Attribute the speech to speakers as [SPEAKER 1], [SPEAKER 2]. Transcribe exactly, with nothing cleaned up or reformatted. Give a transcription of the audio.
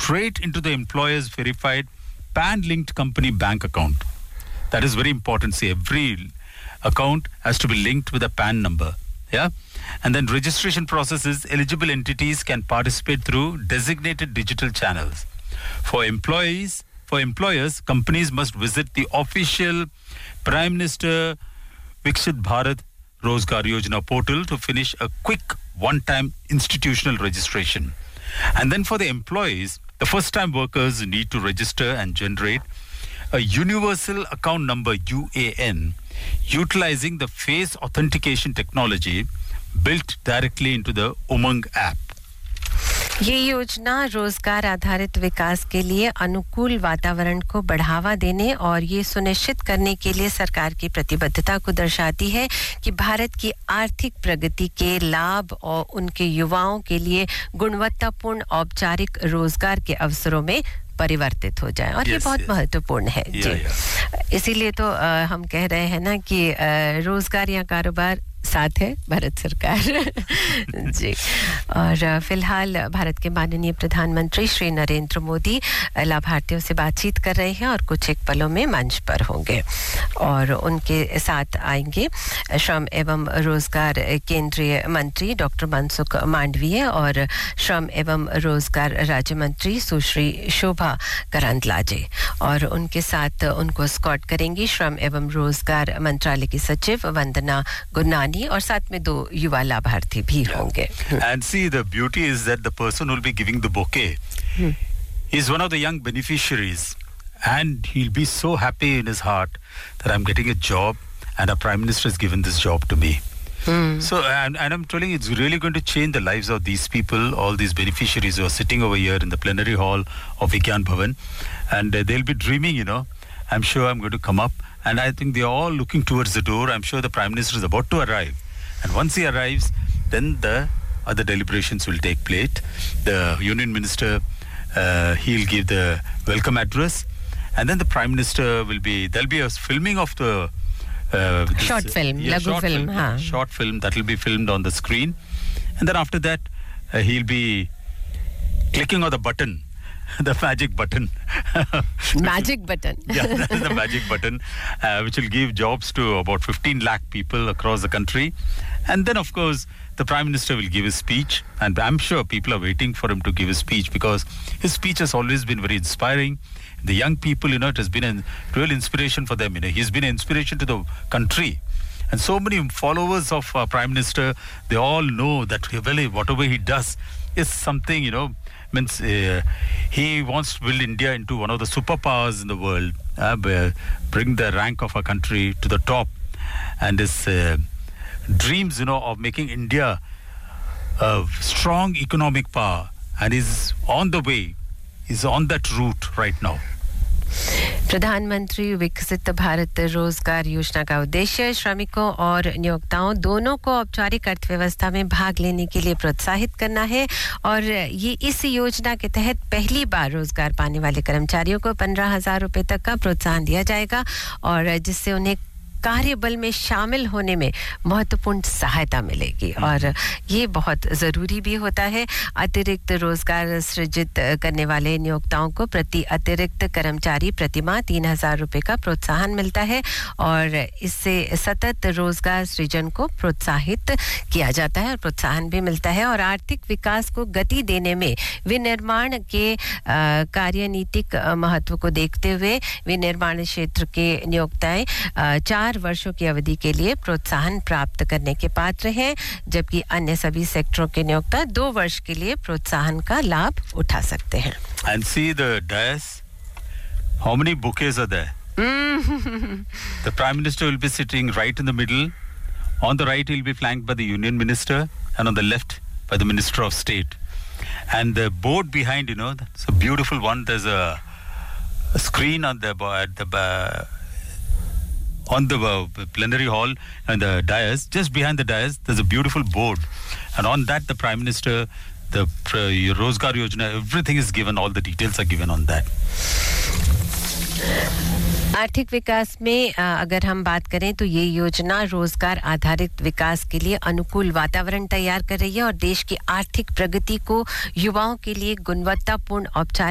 [SPEAKER 1] straight into the employer's verified P A N-linked company bank account. That is very important. See, every account has to be linked with a P A N number. Yeah? And then registration processes, eligible entities can participate through designated digital channels. For employees, for employers, companies must visit the official Prime Minister Viksit Bharat Rozgar Yojana portal to finish a quick one-time institutional registration. And then for the employees, the first-time workers need to register and generate a universal account number U A N utilizing the face authentication technology built directly into the Umang app.
[SPEAKER 2] ये योजना रोजगार आधारित विकास के लिए अनुकूल वातावरण को बढ़ावा देने और ये सुनिश्चित करने के लिए सरकार की प्रतिबद्धता को दर्शाती है कि भारत की आर्थिक प्रगति के लाभ और उनके युवाओं के लिए गुणवत्तापूर्ण औपचारिक रोजगार के अवसरों में परिवर्तित हो जाए और yes, ये बहुत yes. महत्वपूर्ण है
[SPEAKER 1] yeah,
[SPEAKER 2] जी yeah. इसीलिए तो आ, हम कह रहे हैं ना कि आ, रोजगार या कारोबार साथ है भारत सरकार जी और फिलहाल भारत के माननीय प्रधानमंत्री श्री नरेंद्र मोदी लाभार्थियों से बातचीत कर रहे हैं और कुछ एक पलों में मंच पर होंगे और उनके साथ आएंगे श्रम एवं रोजगार केंद्रीय मंत्री डॉक्टर मनसुख मांडवीय और श्रम एवं रोजगार राज्य मंत्री सुश्री शोभा करंदलाजे और उनके साथ उनको एस्कॉर्ट करेंगी श्रम एवं रोजगार मंत्रालय की सचिव वंदना गुरनानी और साथ में दो युवा लाभार्थी भी होंगे.
[SPEAKER 1] And see, the beauty is that the person who will be giving the bouquet hmm. is one of the young beneficiaries, and he'll be so happy in his heart that I'm getting a job and our Prime Minister has given this job to me. Hmm. So, and, and I'm telling you, it's really going to change the lives of these people, all these beneficiaries who are sitting over here in the plenary hall of Vigyan Bhavan, and uh, they'll be dreaming, you know, I'm sure I'm going to come up. And I think they're all looking towards the door. I'm sure the Prime Minister is about to arrive. And once he arrives, then the other deliberations will take place. The Union Minister, uh, he'll give the welcome address. And then the Prime Minister will be, there'll be a filming of the... Uh, this,
[SPEAKER 2] short film,
[SPEAKER 1] yeah,
[SPEAKER 2] Lagu
[SPEAKER 1] short
[SPEAKER 2] film.
[SPEAKER 1] film
[SPEAKER 2] Haan.
[SPEAKER 1] Short film that will be filmed on the screen. And then after that, uh, he'll be clicking on the button. The magic button.
[SPEAKER 2] Magic button.
[SPEAKER 1] Yeah, that is the magic button, uh, which will give jobs to about fifteen lakh people across the country. And then, of course, the Prime Minister will give his speech. And I'm sure people are waiting for him to give his speech because his speech has always been very inspiring. The young people, you know, it has been a real inspiration for them. You know, he's been an inspiration to the country. And so many followers of uh, Prime Minister, they all know that really whatever he does is something, you know, means uh, he wants to build India into one of the superpowers in the world, uh, bring the rank of our country to the top, and his uh, dreams, you know, of making India a strong economic power, and is on the way, is on that route right now.
[SPEAKER 2] प्रधानमंत्री विकसित भारत रोजगार योजना का उद्देश्य श्रमिकों और नियोक्ताओं दोनों को औपचारिक अर्थव्यवस्था में भाग लेने के लिए प्रोत्साहित करना है और ये इस योजना के तहत पहली बार रोजगार पाने वाले कर्मचारियों को पंद्रह हज़ार रुपए तक का प्रोत्साहन दिया जाएगा और जिससे उन्हें कार्यबल में शामिल होने में महत्वपूर्ण सहायता मिलेगी और ये बहुत ज़रूरी भी होता है अतिरिक्त रोजगार सृजित करने वाले नियोक्ताओं को प्रति अतिरिक्त कर्मचारी प्रति माह तीन हज़ार रुपए का प्रोत्साहन मिलता है और इससे सतत रोजगार सृजन को प्रोत्साहित किया जाता है और प्रोत्साहन भी मिलता है और आर्थिक विकास को गति देने में विनिर्माण के कार्यनीतिक महत्व को देखते हुए विनिर्माण क्षेत्र के नियोक्ताएं चार वर्षों की अवधि के लिए प्रोत्साहन प्राप्त करने के पात्र हैं जबकि अन्य सभी सेक्टरों के नियोक्ता दो वर्ष के लिए प्रोत्साहन का लाभ उठा सकते हैं.
[SPEAKER 1] And see the dais, how many bouquets are there? The Prime Minister will be sitting right in the middle. On the right, he'll be flanked by the Union Minister, and on the left, by the Minister of State. And the board behind, you know, it's a beautiful one. There's a, a screen on the at the uh, on the uh, plenary hall and the dais. Just behind the dais, there's a beautiful board, and on that, the Prime Minister, the uh, Rozgar Yojana, everything is given. All the details are given on that.
[SPEAKER 2] आर्थिक विकास में अगर हम बात करें तो ये योजना रोजगार आधारित विकास के लिए अनुकूल वातावरण तैयार कर रही है और देश की आर्थिक प्रगति को युवाओं के लिए गुणवत्तापूर्ण औपचारिक